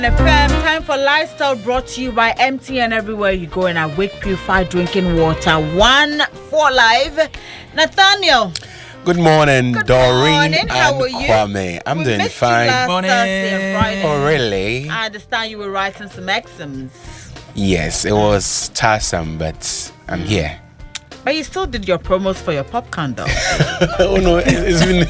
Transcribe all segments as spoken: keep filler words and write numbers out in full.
F M, time for Lifestyle, brought to you by M T N. Everywhere you go, and I wake purified drinking water. One for life. Nathaniel. Good morning, Good Doreen morning. How and are you? Kwame. I'm We doing missed fine. You last Morning. Thursday and Friday. Oh, really? I understand you were writing some exams, Yes, it was tiresome, but I'm here. but you still did your promos for your popcorn, though. Oh no, it- it's been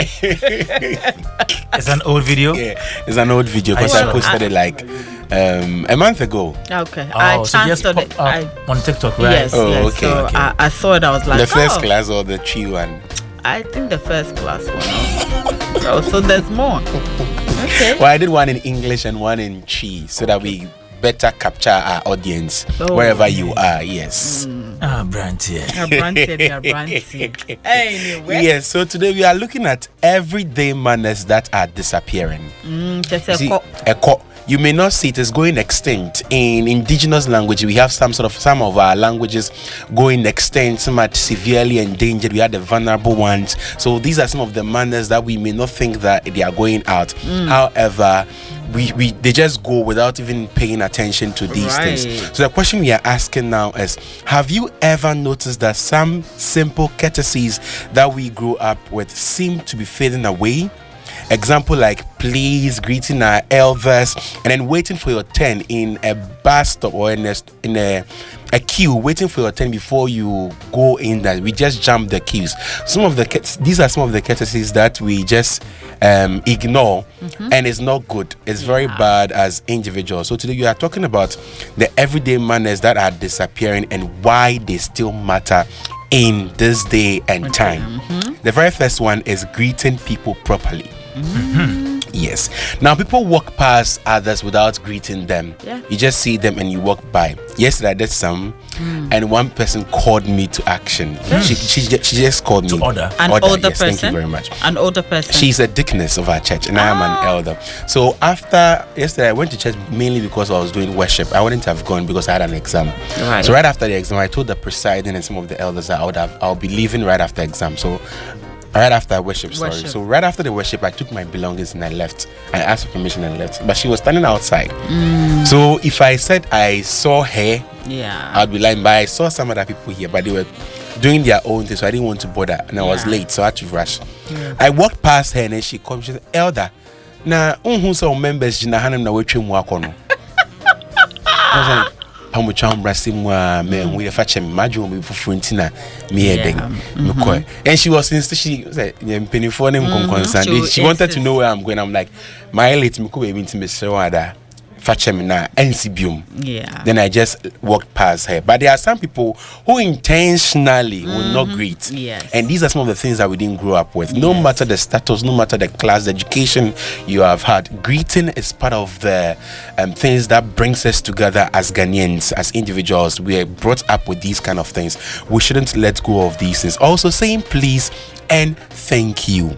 It's an old video. yeah, it's an old video because I Well, posted it like um, a month ago. Okay, Oh, I so just chanced pop it. up I, on TikTok, right? yes, Oh, yes. okay, so okay. I, I saw it. I was like, The first oh, class or the tree one? I think the first class one. Oh, so there's more. Okay. Well, I did one in English and one in Chi so that we better capture our audience Oh. wherever you are. Yes. Ah, Branty. You're branded, you're branded. Anyway. Yes, so today we are looking at everyday manners that are disappearing. Mm, just a See, co- Eko, you may not see it is going extinct. In indigenous language, we have some sort of some of our languages going extinct, some are severely endangered. We have the vulnerable ones. So these are some of the manners that we may not think that they are going out. However, we, we they just go without even paying attention to these Right. things. So the question we are asking now is, have you ever noticed that some simple courtesies that we grew up with seem to be fading away? Example like please, greeting our elders, and then waiting for your turn in a bus stop or in a, in a, a queue, waiting for your turn before you go in. That we just jump the queues. Some of the court- these are some of the courtesies that we just um, ignore, and it's not good. It's very bad as individuals. So today we are talking about the everyday manners that are disappearing and why they still matter in this day and time. The very first one is greeting people properly. Yes. Now people walk past others without greeting them. Yeah. You just see them and you walk by. Yesterday I did some, and one person called me to action. She, she ju- she just called To me. order. An Order, older yes, person. Thank you very much. An older person. She's a deaconess of our church, and I am an elder. So after yesterday, I went to church mainly because I was doing worship. I wouldn't have gone because I had an exam. Right. So right after the exam, I told the presiding and some of the elders that I would have, I'll be leaving right after exam. So right after worship, sorry. Worship. So right after the worship, I took my belongings and I left. I asked for permission and left, but she was standing outside. So if I said I saw her, yeah. I'd be lying. But I saw some other people here, but they were doing their own thing, so I didn't want to bother, and I was Yeah. late, so I had to rush. I walked past her, and then she called. She said, "Elder, na unhu so members jina hanem na wetwe mu akono." I was like, "Pamu cham brasim wa me we fa chem madwo me fufu ntina me Yeah. yeden me koi." And she was inst she said, "Nyem penifo nem concern." She She wanted to insist. know where I'm going. I'm like, "My late me ko baby ntime sewada fa chem na ensibium." Yeah. Then I just walked past her. But there are some people who intentionally will not greet. Yes. And these are some of the things that we didn't grow up with. No matter the status, no matter the class, the education you have had, greeting is part of the um, things that brings us together as Ghanaians, as individuals. We are brought up with these kind of things. We shouldn't let go of these things. Also saying please and thank you.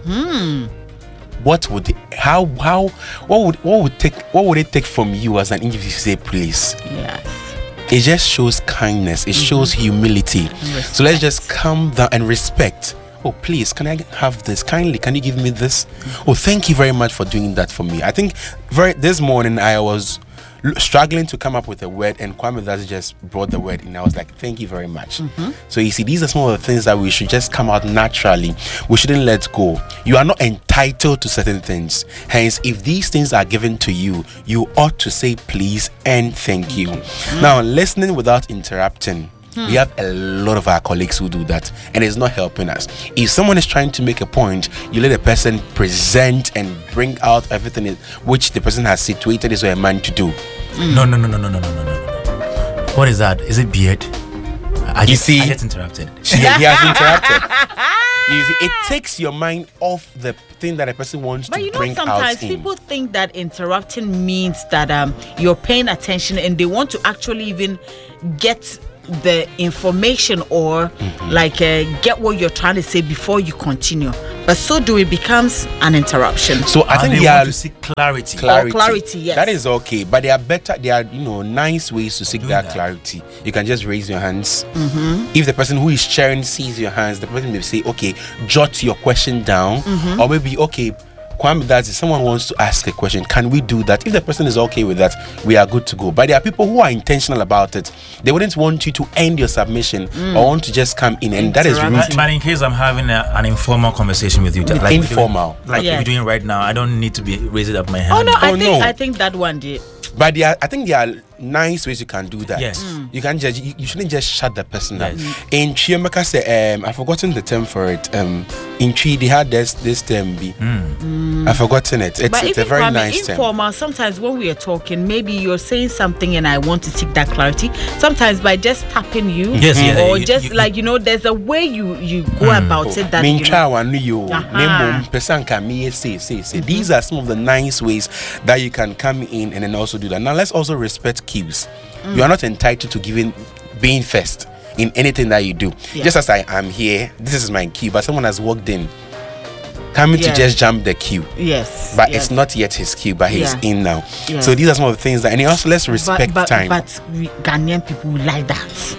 What would it, how how what would what would take what would it take from you as an individual to say please? Yes. It just shows kindness. It shows humility. So let's just calm down and respect. Oh, please, can I have this? Kindly, can you give me this? Oh, thank you very much for doing that for me. I think very this morning I was l- struggling to come up with a word, and Kwame Dazi just brought the word in. I was like, thank you very much. So you see, these are some of the things that we should just come out naturally. We shouldn't let go. You are not entitled to certain things. Hence, if these things are given to you, you ought to say please and thank you. Now, listening without interrupting. We have a lot of our colleagues who do that, and it's not helping us. If someone is trying to make a point, you let the person present and bring out everything in- which the person has situated is a man to do. No, no, no, no, no, no, no, no, no. What is that? Is it beard? I You just, see- I just interrupted. He, he has interrupted. You see, it takes your mind off the thing that a person wants But to you know, bring sometimes out in. people think that interrupting means that um you're paying attention and they want to actually even get the information or like uh, get what you're trying to say before you continue. But so do it becomes an interruption. So I And think they there want are to seek clarity. clarity. clarity, yes. That is okay, but there are better. There are you know nice ways to seek Doing that, that. clarity. You can just raise your hands. If the person who is sharing sees your hands, the person may say, "Okay, jot your question down," or maybe, "Okay, Kwame, that is someone wants to ask a question. Can we do that? If the person is okay with that, we are good to go. But there are people who are intentional about it. They wouldn't want you to end your submission mm. or want to just come in, and that is rude. But, but in case I'm having a, an informal conversation with you, like informal, doing, like yeah. you're doing right now, I don't need to be raising up my hand. Oh no, I oh, think no. I think that one did. But there are, I think there are nice ways you can do that. Yes. Mm. You can just you, you shouldn't just shut the person down. Yes. Mm. In Chiamaka say um I've forgotten the term for it. Um in Chi they had this this term be. Mm. Mm. I've forgotten it. It's, but it's a very Kwame, nice informal, term. Sometimes when we are talking, maybe you're saying something and I want to seek that clarity. Sometimes by just tapping you, yes, yeah, or you, just you, like you know, there's a way you you go mm. about oh, it that you know. You Uh-huh. Say, say, say. Mm-hmm. These are some of the nice ways that you can come in and then also do that. Now let's also respect cues. Mm. You are not entitled to giving being first in anything that you do. Yeah. Just as I am here, this is my cue, but someone has walked in, coming yeah. to just jump the queue. Yes. But yes. it's not yet his cue, but he's yeah. in now. Yeah. So these are some of the things that, and also let's respect but, but, time. But we, Ghanaian people like that.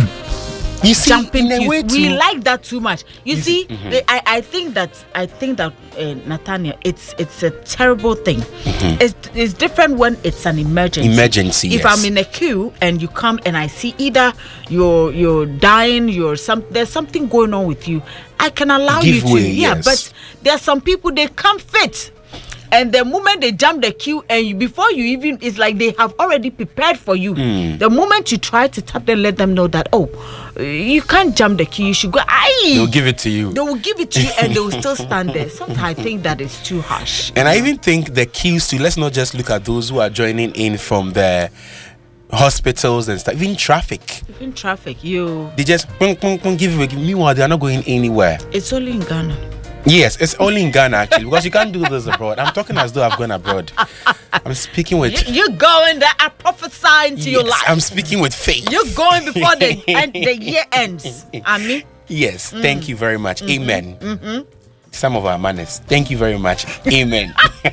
You see, jumping in a way we too, like that too much. You, you see, see mm-hmm. I, I think that I think that uh, Nathaniel, it's it's a terrible thing. Mm-hmm. It's it's different when it's an emergency. Emergency. If yes. I'm in a queue and you come and I see either you're you're dying, you're some there's something going on with you, I can allow Give you to. way, Yeah, yes. but there are some people they come fit. And the moment they jump the queue, and you, before you even, it's like they have already prepared for you. Mm. The moment you try to tap them, let them know that, oh, you can't jump the queue, you should go. Aye. They'll give it to you. They will give it to you, and they will still stand there. Sometimes I think that is too harsh. And I even think the queues too, let's not just look at those who are joining in from the hospitals and stuff, even traffic. Even traffic, you. They just pung, pung, pung, give it. Meanwhile, they are not going anywhere. It's only in Ghana. Yes, it's only in Ghana actually, because you can't do this abroad. I'm talking as though I've gone abroad. I'm speaking with you, you're going there. I prophesy into yes, your life. I'm speaking with faith. You're going before the end, the year ends. I mean, yes. Mm. Thank you very much. Mm-hmm. Amen. Mm-hmm. Some of our manners. Thank you very much. Amen.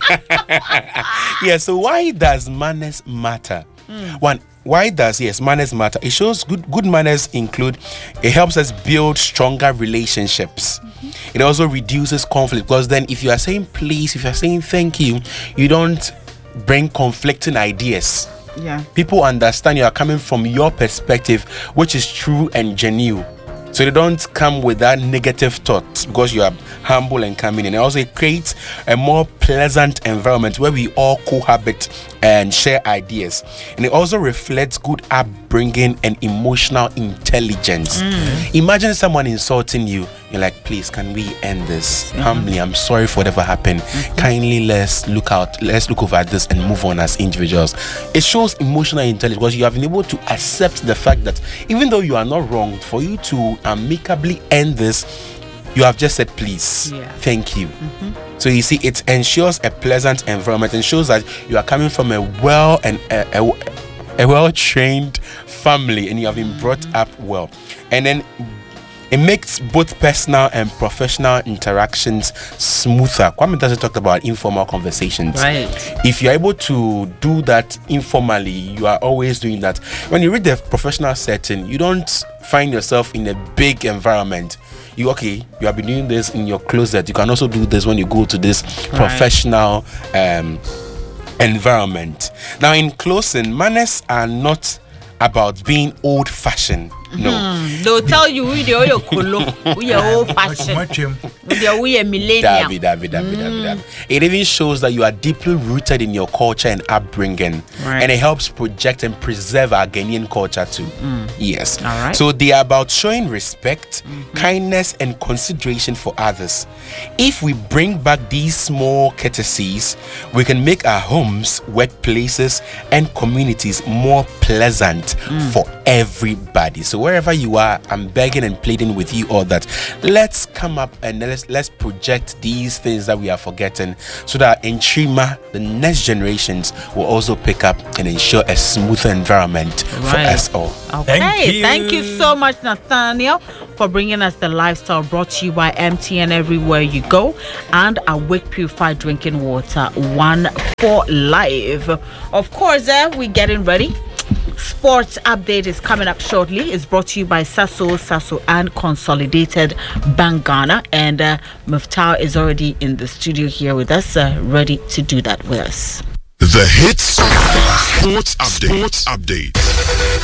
Yeah. So why does manners matter? Mm. One. Why does yes manners matter? It shows good good manners include it helps us build stronger relationships. Mm-hmm. It also reduces conflict, because then if you are saying please, if you are saying thank you, you don't bring conflicting ideas. Yeah. People understand you are coming from your perspective, which is true and genuine. So they don't come with that negative thoughts, because you are humble and coming in. And also it creates a more pleasant environment where we all cohabit and share ideas. And it also reflects good upbringing and emotional intelligence. Mm. Imagine someone insulting you. You're like, please, can we end this? Mm-hmm. Humbly, I'm sorry for whatever happened. Mm-hmm. Kindly, let's look out, let's look over this and move on as individuals. It shows emotional intelligence, because you have been able to accept the fact that even though you are not wrong, for you to amicably end this, you have just said please, yeah. thank you. Mm-hmm. So you see, it ensures a pleasant environment and shows that you are coming from a well and a, a, a well-trained family, and you have been brought up well. And then it makes both personal and professional interactions smoother. Kwame doesn't talk about informal conversations. Right. If you're able to do that informally, you are always doing that. When you read the professional setting, you don't find yourself in a big environment. You okay, you have been doing this in your closet. You can also do this when you go to this right. professional um, environment. Now, in closing, manners are not about being old-fashioned. No. Mm, they'll tell you we are old fashioned. We are millennial. David, David, David, mm. David. It even shows that you are deeply rooted in your culture and upbringing. Right. And it helps project and preserve our Ghanaian culture too. Mm. Yes. All right. So they are about showing respect, mm-hmm. kindness, and consideration for others. If we bring back these small courtesies, we can make our homes, workplaces, and communities more pleasant mm. for everybody. So wherever you are, I'm begging and pleading with you all that let's come up and let's let's project these things that we are forgetting, so that in Trima, the next generations will also pick up and ensure a smoother environment right. for us all. Okay, thank you. thank you so much, Nathaniel, for bringing us the lifestyle, brought to you by M T N everywhere you go, and Awake Purified Drinking Water, one for life. Of course, uh, we're getting ready Sports update is coming up shortly. It's brought to you by Sasso, Sasso and Consolidated Bank Ghana. And uh, Muftar is already in the studio here with us, uh, ready to do that with us. The Hits Sports Update. Sports Update.